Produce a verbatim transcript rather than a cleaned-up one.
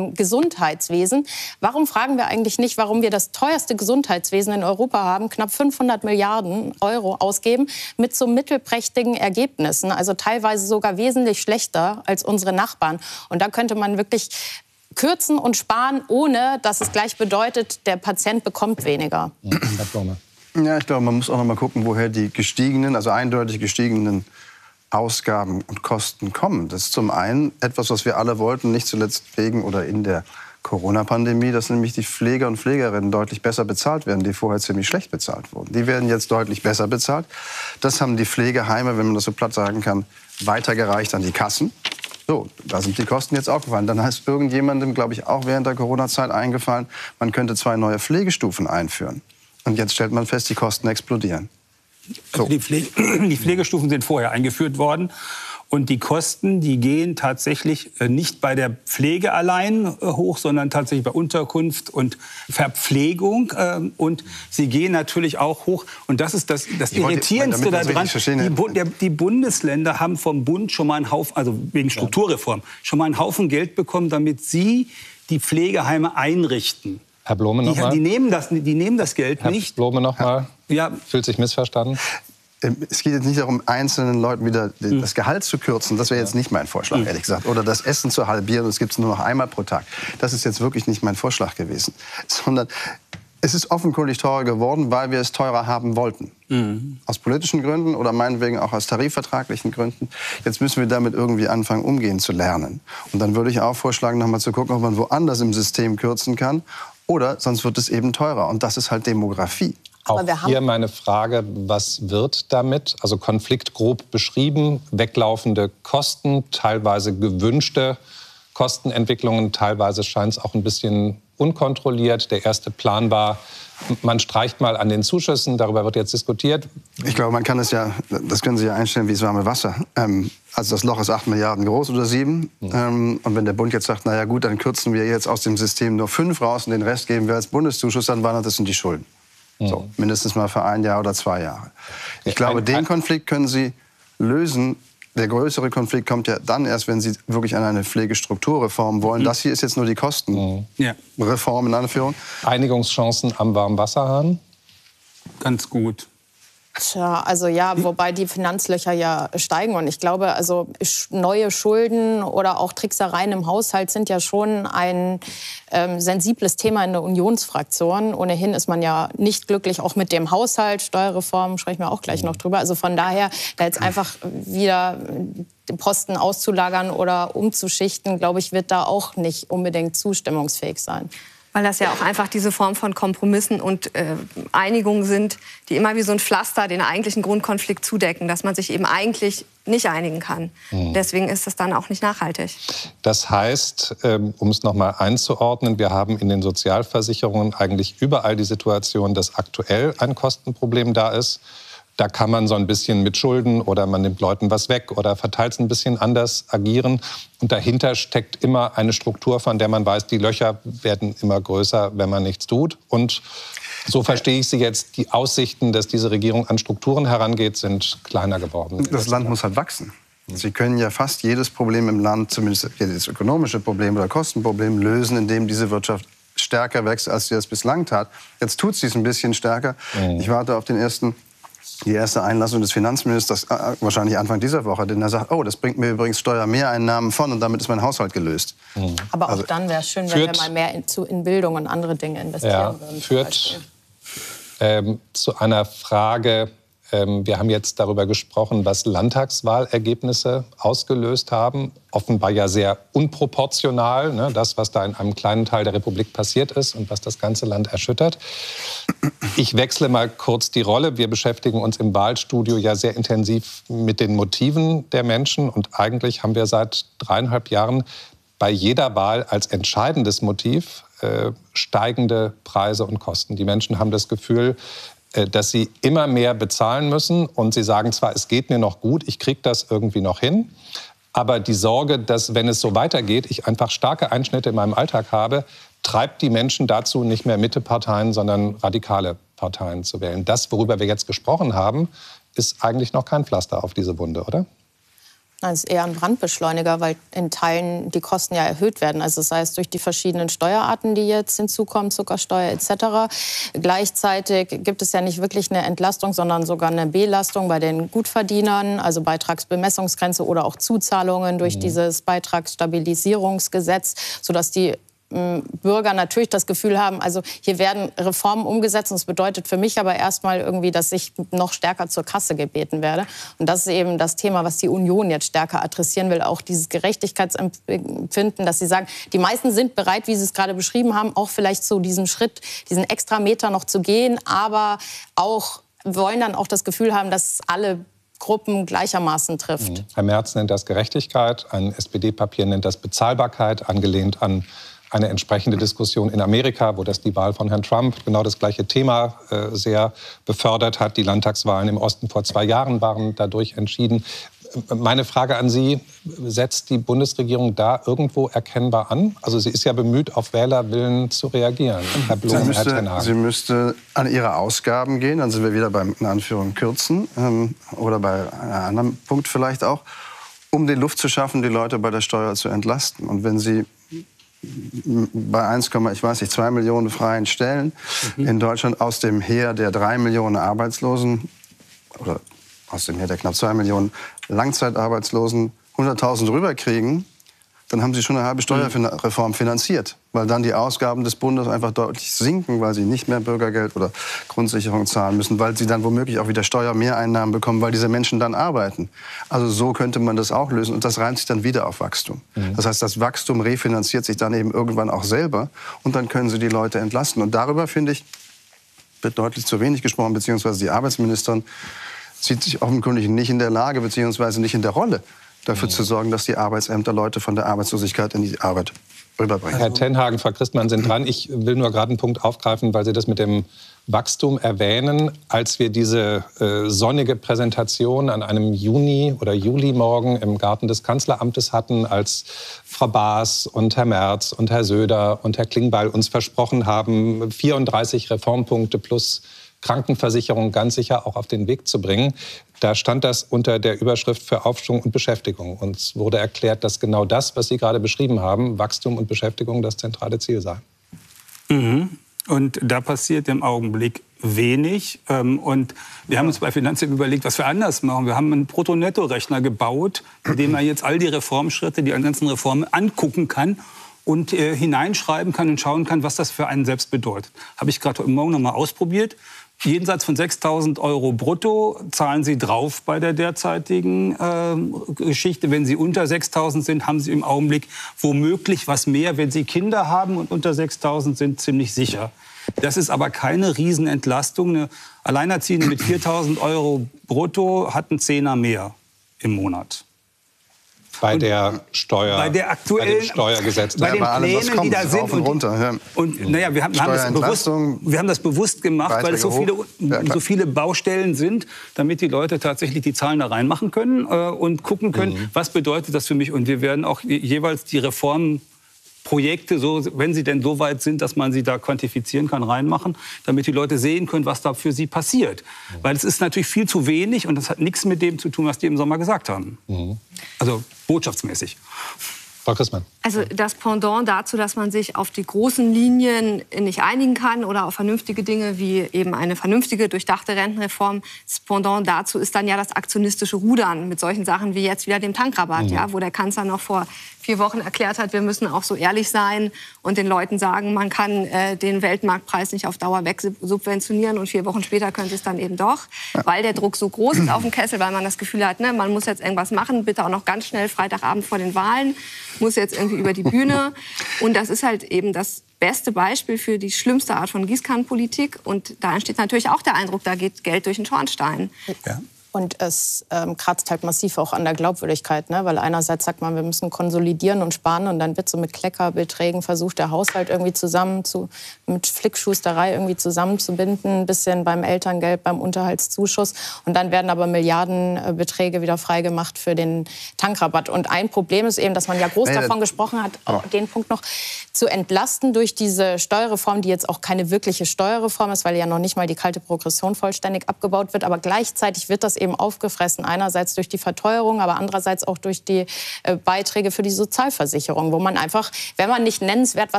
im Gesundheitswesen. Warum fragen wir eigentlich nicht, warum wir das teuerste Gesundheitswesen in Europa haben, knapp fünfhundert Milliarden Euro ausgeben, mit so mittelprächtigen Ergebnissen, also teilweise sogar wesentlich schlechter als unsere Nachbarn. Und da könnte man wirklich kürzen und sparen, ohne dass es gleich bedeutet, der Patient bekommt weniger. Ja, ich glaube, man muss auch noch mal gucken, woher die gestiegenen, also eindeutig gestiegenen Ausgaben und Kosten kommen. Das ist zum einen etwas, was wir alle wollten, nicht zuletzt wegen oder in der Corona-Pandemie, dass nämlich die Pfleger und Pflegerinnen deutlich besser bezahlt werden, die vorher ziemlich schlecht bezahlt wurden. Die werden jetzt deutlich besser bezahlt. Das haben die Pflegeheime, wenn man das so platt sagen kann, weitergereicht an die Kassen. So, da sind die Kosten jetzt aufgefallen. Dann ist irgendjemandem, glaube ich, auch während der Corona-Zeit eingefallen, man könnte zwei neue Pflegestufen einführen. Und jetzt stellt man fest, die Kosten explodieren. So. Also die, Pflege, die Pflegestufen sind vorher eingeführt worden. Und die Kosten, die gehen tatsächlich nicht bei der Pflege allein hoch, sondern tatsächlich bei Unterkunft und Verpflegung. Und sie gehen natürlich auch hoch. Und das ist das, das Irritierendste daran. Die, die Bundesländer haben vom Bund schon mal einen Haufen, also wegen Strukturreform, schon mal einen Haufen Geld bekommen, damit sie die Pflegeheime einrichten. Herr Blome noch die, mal. Die nehmen das, die nehmen das Geld Herr nicht. Herr Blome noch mal. Ja. Fühlt sich missverstanden? Es geht jetzt nicht darum, einzelnen Leuten wieder das Gehalt zu kürzen. Das wäre jetzt nicht mein Vorschlag, ehrlich gesagt. Oder das Essen zu halbieren, und es gibt es nur noch einmal pro Tag. Das ist jetzt wirklich nicht mein Vorschlag gewesen. Sondern es ist offenkundig teurer geworden, weil wir es teurer haben wollten. Mhm. Aus politischen Gründen oder meinetwegen auch aus tarifvertraglichen Gründen. Jetzt müssen wir damit irgendwie anfangen, umgehen zu lernen. Und dann würde ich auch vorschlagen, noch mal zu gucken, ob man woanders im System kürzen kann. Oder sonst wird es eben teurer. Und das ist halt Demografie. Auch hier meine Frage, was wird damit? Also Konflikt grob beschrieben, weglaufende Kosten, teilweise gewünschte Kostenentwicklungen, teilweise scheint es auch ein bisschen unkontrolliert. Der erste Plan war, man streicht mal an den Zuschüssen, darüber wird jetzt diskutiert. Ich glaube, man kann es ja, das können Sie ja einstellen wie das warme Wasser. Ähm, also das Loch ist acht Milliarden groß oder sieben. Mhm. Ähm, und wenn der Bund jetzt sagt, na ja gut, dann kürzen wir jetzt aus dem System nur fünf raus und den Rest geben wir als Bundeszuschuss, dann wandert es in die Schulden. So, mindestens mal für ein Jahr oder zwei Jahre. Ich glaube, den Konflikt können Sie lösen. Der größere Konflikt kommt ja dann erst, wenn Sie wirklich an eine Pflegestrukturreform wollen. Das hier ist jetzt nur die Kostenreform in Anführung. Einigungschancen am Warmwasserhahn? Ganz gut. Tja, also ja, wobei die Finanzlöcher ja steigen. Und ich glaube, also neue Schulden oder auch Tricksereien im Haushalt sind ja schon ein ähm, sensibles Thema in der Unionsfraktion. Ohnehin ist man ja nicht glücklich, auch mit dem Haushalt. Steuerreform sprechen wir auch gleich noch drüber. Also von daher, da jetzt einfach wieder den Posten auszulagern oder umzuschichten, glaube ich, wird da auch nicht unbedingt zustimmungsfähig sein. Weil das ja auch einfach diese Form von Kompromissen und äh, Einigungen sind, die immer wie so ein Pflaster den eigentlichen Grundkonflikt zudecken, dass man sich eben eigentlich nicht einigen kann. Mhm. Deswegen ist das dann auch nicht nachhaltig. Das heißt, ähm, um es noch mal einzuordnen, wir haben in den Sozialversicherungen eigentlich überall die Situation, dass aktuell ein Kostenproblem da ist. Da kann man so ein bisschen mit Schulden oder man nimmt Leuten was weg oder verteilt es ein bisschen anders agieren. Und dahinter steckt immer eine Struktur, von der man weiß, die Löcher werden immer größer, wenn man nichts tut. Und so verstehe ich Sie jetzt, die Aussichten, dass diese Regierung an Strukturen herangeht, sind kleiner geworden. Das Land muss halt wachsen. Sie können ja fast jedes Problem im Land, zumindest jedes ökonomische Problem oder Kostenproblem, lösen, indem diese Wirtschaft stärker wächst, als sie das bislang tat. Jetzt tut sie es ein bisschen stärker. Mhm. Ich warte auf den ersten... Die erste Einlassung des Finanzministers, äh, wahrscheinlich Anfang dieser Woche, denn er sagt, oh, das bringt mir übrigens Steuermehreinnahmen von und damit ist mein Haushalt gelöst. Mhm. Aber auch also, dann wäre es schön, wenn wir mal mehr in, zu, in Bildung und andere Dinge investieren ja, würden. Führt ähm, zu einer Frage, ähm, wir haben jetzt darüber gesprochen, was Landtagswahlergebnisse ausgelöst haben. Offenbar ja sehr unproportional, ne, das, was da in einem kleinen Teil der Republik passiert ist und was das ganze Land erschüttert. Ich wechsle mal kurz die Rolle. Wir beschäftigen uns im Wahlstudio ja sehr intensiv mit den Motiven der Menschen. Und eigentlich haben wir seit dreieinhalb Jahren bei jeder Wahl als entscheidendes Motiv äh, steigende Preise und Kosten. Die Menschen haben das Gefühl, äh, dass sie immer mehr bezahlen müssen. Und sie sagen zwar, es geht mir noch gut, ich kriege das irgendwie noch hin. Aber die Sorge, dass, wenn es so weitergeht, ich einfach starke Einschnitte in meinem Alltag habe, treibt die Menschen dazu, nicht mehr Mitteparteien, sondern radikale Parteien zu wählen. Das, worüber wir jetzt gesprochen haben, ist eigentlich noch kein Pflaster auf diese Wunde, oder? Das ist eher ein Brandbeschleuniger, weil in Teilen die Kosten ja erhöht werden. Also sei es durch die verschiedenen Steuerarten, die jetzt hinzukommen, Zuckersteuer et cetera. Gleichzeitig gibt es ja nicht wirklich eine Entlastung, sondern sogar eine Belastung bei den Gutverdienern, also Beitragsbemessungsgrenze oder auch Zuzahlungen durch mhm. dieses Beitragsstabilisierungsgesetz, sodass die Bürger natürlich das Gefühl haben, also hier werden Reformen umgesetzt und das bedeutet für mich aber erstmal irgendwie, dass ich noch stärker zur Kasse gebeten werde. Und das ist eben das Thema, was die Union jetzt stärker adressieren will, auch dieses Gerechtigkeitsempfinden, dass sie sagen, die meisten sind bereit, wie Sie es gerade beschrieben haben, auch vielleicht so diesen Schritt, diesen extra Meter noch zu gehen, aber auch wollen dann auch das Gefühl haben, dass alle Gruppen gleichermaßen trifft. Mhm. Herr Merz nennt das Gerechtigkeit, ein S P D-Papier nennt das Bezahlbarkeit, angelehnt an eine entsprechende Diskussion in Amerika, wo das die Wahl von Herrn Trump genau das gleiche Thema äh, sehr befördert hat. Die Landtagswahlen im Osten vor zwei Jahren waren dadurch entschieden. Meine Frage an Sie, setzt die Bundesregierung da irgendwo erkennbar an? Also sie ist ja bemüht, auf Wählerwillen zu reagieren. Herr Blum, sie, müsste, Herr Ten Hagen. Sie müsste an ihre Ausgaben gehen, dann sind wir wieder beim in Anführung Kürzen ähm, oder bei einem anderen Punkt vielleicht auch, um die Luft zu schaffen, die Leute bei der Steuer zu entlasten. Und wenn Sie bei eins, ich weiß nicht, zwei Millionen freien Stellen mhm. in Deutschland aus dem Heer der drei Millionen Arbeitslosen oder aus dem Heer der knapp zwei Millionen Langzeitarbeitslosen hunderttausend rüberkriegen, dann haben Sie schon eine halbe Steuerreform finanziert, weil dann die Ausgaben des Bundes einfach deutlich sinken, weil sie nicht mehr Bürgergeld oder Grundsicherung zahlen müssen, weil sie dann womöglich auch wieder Steuermehreinnahmen bekommen, weil diese Menschen dann arbeiten. Also so könnte man das auch lösen und das reimt sich dann wieder auf Wachstum. Mhm. Das heißt, das Wachstum refinanziert sich dann eben irgendwann auch selber und dann können Sie die Leute entlasten. Und darüber, finde ich, wird deutlich zu wenig gesprochen, beziehungsweise die Arbeitsministerin sieht sich offenkundig nicht in der Lage, beziehungsweise nicht in der Rolle, dafür mhm. zu sorgen, dass die Arbeitsämter Leute von der Arbeitslosigkeit in die Arbeit rüberbringen. Herr Ten Hagen, Frau Christmann sind dran. Ich will nur gerade einen Punkt aufgreifen, weil Sie das mit dem Wachstum erwähnen. Als wir diese äh, sonnige Präsentation an einem Juni- oder Julimorgen im Garten des Kanzleramtes hatten, als Frau Baas und Herr Merz und Herr Söder und Herr Klingbeil uns versprochen haben, vierunddreißig Reformpunkte plus Krankenversicherung ganz sicher auch auf den Weg zu bringen. Da stand das unter der Überschrift für Aufschwung und Beschäftigung. Uns wurde erklärt, dass genau das, was Sie gerade beschrieben haben, Wachstum und Beschäftigung, das zentrale Ziel sei. Mhm. Und da passiert im Augenblick wenig. Und wir haben uns bei Finanzamt überlegt, was wir anders machen. Wir haben einen Brutto-Netto-Rechner gebaut, in dem man jetzt all die Reformschritte, die ganzen Reformen angucken kann und äh, hineinschreiben kann und schauen kann, was das für einen selbst bedeutet. Habe ich gerade heute Morgen noch mal ausprobiert. Jenseits von sechstausend Euro brutto zahlen Sie drauf bei der derzeitigen äh, Geschichte. Wenn Sie unter sechstausend sind, haben Sie im Augenblick womöglich was mehr. Wenn Sie Kinder haben und unter sechstausend sind, ziemlich sicher. Das ist aber keine Riesenentlastung. Eine Alleinerziehende mit viertausend Euro brutto hat einen Zehner mehr im Monat. Bei der Steuer, bei der aktuellen, bei dem Steuergesetz, bei den ja, bei Plänen, kommt, die da sind. Und, runter, ja. und naja, wir haben, haben, das bewusst, wir haben das bewusst gemacht, weil es so viele, ja, so viele Baustellen sind, damit die Leute tatsächlich die Zahlen da reinmachen können äh, und gucken können, mhm. was bedeutet das für mich. Und wir werden auch jeweils die Reformprojekte, so, wenn sie denn so weit sind, dass man sie da quantifizieren kann, reinmachen, damit die Leute sehen können, was da für sie passiert. Mhm. Weil es ist natürlich viel zu wenig und das hat nichts mit dem zu tun, was die im Sommer gesagt haben. Mhm. Also botschaftsmäßig. Frau Christmann. Also das Pendant dazu, dass man sich auf die großen Linien nicht einigen kann oder auf vernünftige Dinge wie eben eine vernünftige, durchdachte Rentenreform. Das Pendant dazu ist dann ja das aktionistische Rudern mit solchen Sachen wie jetzt wieder dem Tankrabatt, mhm. ja, wo der Kanzler noch vor vier Wochen erklärt hat, wir müssen auch so ehrlich sein und den Leuten sagen, man kann äh, den Weltmarktpreis nicht auf Dauer wegsubventionieren und vier Wochen später könnte es dann eben doch, weil der Druck so groß ist auf dem Kessel, weil man das Gefühl hat, ne, man muss jetzt irgendwas machen, bitte auch noch ganz schnell Freitagabend vor den Wahlen, muss jetzt irgendwie über die Bühne. Und das ist halt eben das beste Beispiel für die schlimmste Art von Gießkannenpolitik. Und da entsteht natürlich auch der Eindruck, da geht Geld durch den Schornstein. Ja. Und es ähm, kratzt halt massiv auch an der Glaubwürdigkeit, ne? Weil einerseits sagt man, wir müssen konsolidieren und sparen und dann wird so mit Kleckerbeträgen versucht, der Haushalt irgendwie zusammen zu, mit Flickschusterei irgendwie zusammenzubinden, ein bisschen beim Elterngeld, beim Unterhaltszuschuss und dann werden aber Milliardenbeträge wieder freigemacht für den Tankrabatt. Und ein Problem ist eben, dass man ja groß hey, davon gesprochen hat, auch den Punkt noch zu entlasten durch diese Steuerreform, die jetzt auch keine wirkliche Steuerreform ist, weil ja noch nicht mal die kalte Progression vollständig abgebaut wird, aber gleichzeitig wird das eben aufgefressen. Einerseits durch die Verteuerung, aber andererseits auch durch die äh, Beiträge für die Sozialversicherung, wo man einfach, wenn man nicht nennenswert was